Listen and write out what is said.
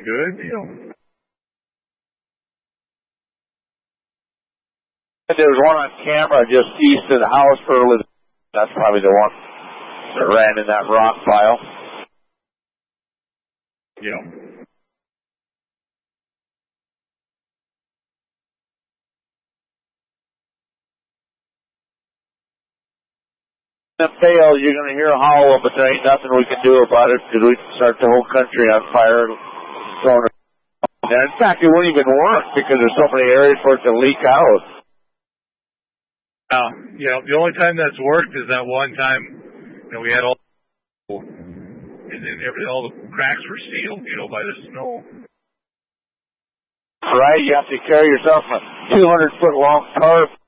Good deal. There's one on camera just east of the house early. That's probably the one that ran in that rock pile. Yeah. If it fails, you're going to hear a howl, but there ain't nothing we can do about it because we can start the whole country on fire. And in fact, it wouldn't even work because there's so many areas for it to leak out. Yeah, the only time that's worked is that one time we had all the cracks were sealed, by the snow. Right, you have to carry yourself a 200-foot long tarp